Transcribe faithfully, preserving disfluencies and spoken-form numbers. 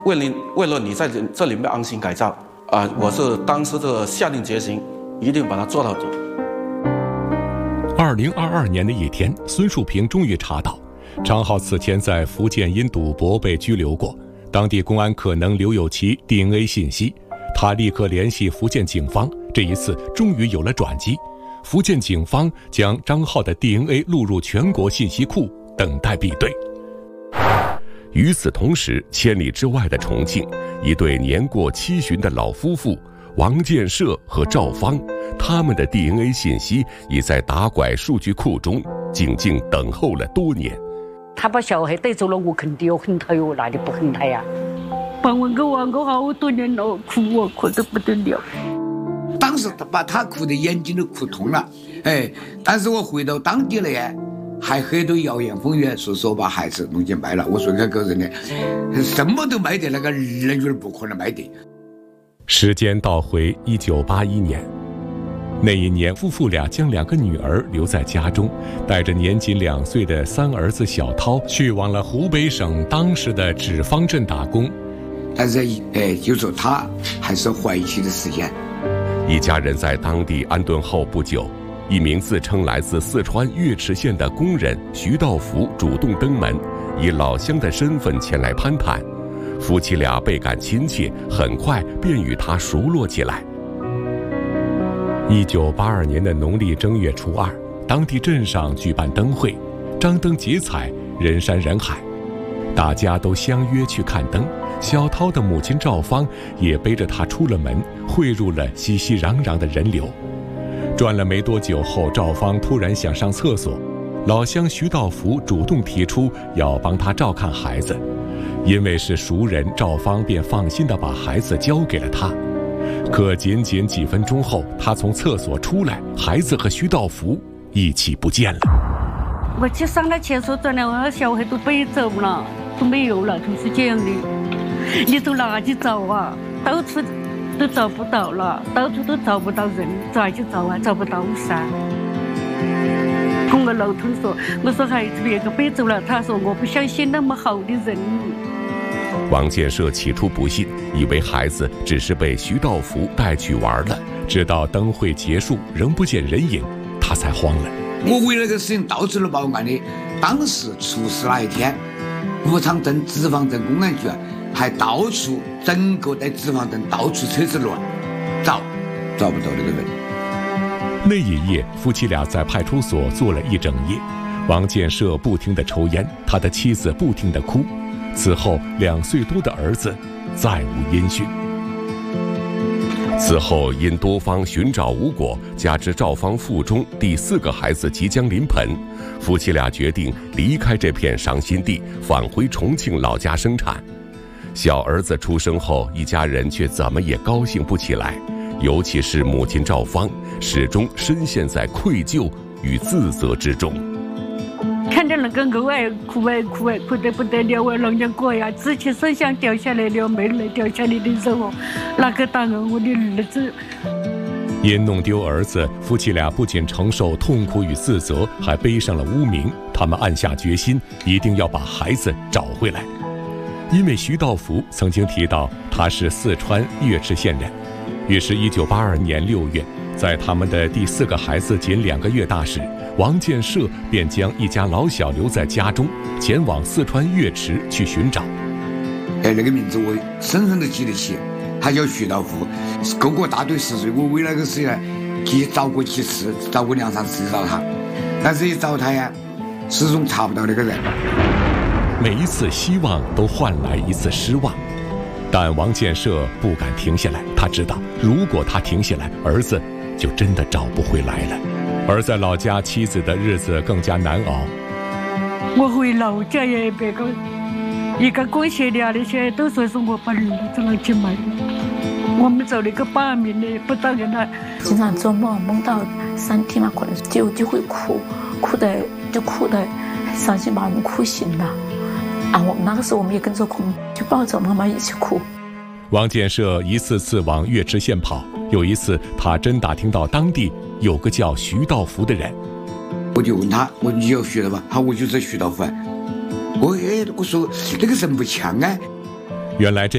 为了为了你在这里面安心改造啊、呃，我是当时这下定决心，一定把它做到底。 二零二二年的一天，孙树平终于查到，张浩此前在福建因赌博被拘留过，当地公安可能留有其 D N A 信息。他立刻联系福建警方，这一次终于有了转机。福建警方将张浩的 D N A 录入全国信息库，等待比对。与此同时，千里之外的重庆，一对年过七旬的老夫妇王建设和赵芳，他们的 D N A 信息已在打拐数据库中静静等候了多年。 他把小孩带走了，我肯定要恨他哟，哪里不恨他呀？把我给我我好多年了，哭我哭得不得了。 当时他把他哭得眼睛都哭痛了，哎，但是我回到当地来，还很多谣言风语，说说把孩子弄去卖了。我说那个人呢，什么都卖的，那个人女儿不可能卖的。 时间倒回一九八一年，那一年夫妇俩将两个女儿留在家中，带着年仅两岁的三儿子小涛去往了湖北省当时的纸坊镇打工。 但是哎，就说他还是怀疑的时间。 一家人在当地安顿后不久，一名自称来自四川岳池县的工人徐道福主动登门，以老乡的身份前来攀谈。夫妻俩倍感亲切，很快便与他熟络起来。一九八二年的农历正月初二，当地镇上举办灯会，张灯结彩，人山人海，大家都相约去看灯。小涛的母亲赵芳也背着他出了门，汇入了熙熙攘攘的人流。转了没多久后，赵芳突然想上厕所，老乡徐道福主动提出要帮他照看孩子，因为是熟人，赵芳便放心地把孩子交给了他。可仅仅几分钟后，他从厕所出来，孩子和徐道福一起不见了。 我去上了厕所，转来我小孩都背走了，都没有了，就是这样的。你走哪里找啊？到处都找不到了，到处都找不到人，咋去找啊？找不到噻。跟我老头说，我说孩子别个背走了，他说我不相信那么好的人。 王建设起初不信，以为孩子只是被徐道福带去玩了，直到灯会结束仍不见人影，他才慌了。 我为了这个事情到处都报案的，当时出事那一天，武昌镇纸坊镇公安局还到处整个在纸坊镇到处车子乱找，找不到那个人。 那一夜，夫妻俩在派出所坐了一整夜。王建设不停地抽烟，他的妻子不停地哭。此后，两岁多的儿子再无音讯。此后，因多方寻找无果，加之赵芳腹中第四个孩子即将临盆，夫妻俩决定离开这片伤心地，返回重庆老家生产。小儿子出生后，一家人却怎么也高兴不起来，尤其是母亲赵芳，始终深陷在愧疚与自责之中。 看着那个狗哎，哭哎哭哎，哭得不得了啊！老娘哥呀，之前手想掉下来了，没来掉下来的时候，那个当我的儿子。 因弄丢儿子，夫妻俩不仅承受痛苦与自责，还背上了污名。他们暗下决心，一定要把孩子找回来。因为徐道福曾经提到他是四川岳池县人，于是一九八二年六月，在他们的第四个孩子仅两个月大时，王建设便将一家老小留在家中，前往四川岳池去寻找。 哎，那个名字我深深的记得起，他叫徐道福，够我大对十岁。我为那个事情去找过几次，找过两三次找他，但是一找他呀，始终查不到那个人。 每一次希望都换来一次失望，但王建设不敢停下来。他知道，如果他停下来，儿子就真的找不回来了。而在老家，妻子的日子更加难熬。 我回老家也别个，一个过节的那些都说是我把儿子拿去卖了。我们找了一个把名的，不到人来。 经常做梦，梦到三天嘛，可能就就会哭，哭的就哭的伤心，把我们哭醒了。啊，我们那个时候我们也跟着哭，就抱着妈妈一起哭。 王建设一次次往岳池县跑，有一次他真打听到当地有个叫徐道福的人， 我就问他，我你叫徐道福？他我就是徐道福。我哎，我说那个人不强啊。 原来这